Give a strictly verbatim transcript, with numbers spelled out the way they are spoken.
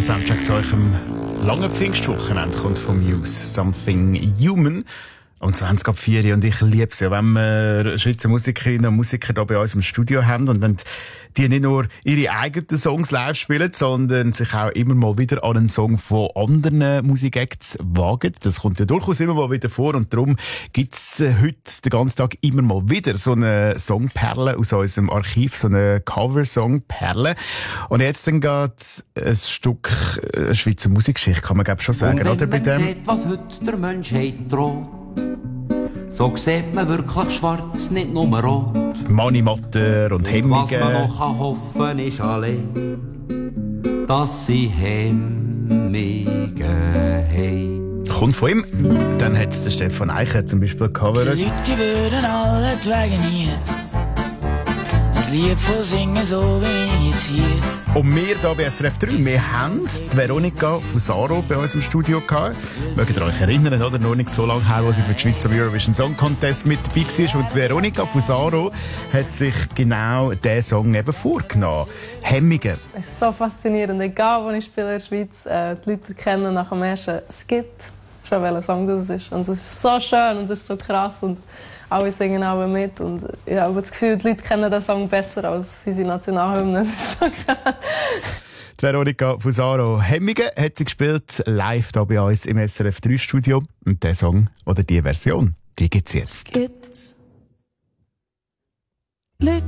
Soundtrack zu eurem langen Pfingstwochenende kommt vom Muse. Something Human. Um zwanzig ab vier und ich liebe es ja, wenn wir Schweizer Musikerinnen und Musiker hier bei uns im Studio haben und wenn die nicht nur ihre eigenen Songs live spielen, sondern sich auch immer mal wieder an einen Song von anderen Musikacts wagen. Das kommt ja durchaus immer mal wieder vor und darum gibt es heute den ganzen Tag immer mal wieder so eine Songperle aus unserem Archiv, so eine Cover-Song-Perle. Und jetzt dann geht ein Stück Schweizer Musikgeschichte, kann man glaube ich schon sagen, und oder bei dem? Sieht, was heute der Menschheit droht, so sieht man wirklich schwarz, nicht nur rot. Manimatter und Hemmungen. Was man noch kann hoffen ist allein, dass sie Hemmungen haben. Kommt von ihm. Dann hat es der Stefan Eicher zum Beispiel gecovert. Die Leute, die würden alle die Wege nie ein Lied von singen, so wie jetzt hier. Und wir hier bei S R F drei, wir haben die Veronika Fusaro bei uns im Studio gehabt. Mögt ihr euch erinnern, oder? Noch nicht so lange her, als sie für die Schweizer Eurovision Song Contest mit dabei war. Und Veronika Fusaro hat sich genau diesen Song eben vorgenommen. Hemmungen. Es ist so faszinierend. Egal, wo ich spiele in der Schweiz, äh, die Leute kennen nach dem ersten Skit schon, welcher Song das ist. Und das ist so schön und das ist so krass. Und alle singen auch mit. Und ich habe das Gefühl, die Leute kennen den Song besser als unsere Nationalhymne. Das ist so krass. Die Veronika Fusaro. Hemmungen hat sie gespielt, live hier bei uns im S R F drei Studio. Und der Song, oder die Version, die gibt es jetzt. Skit. Leute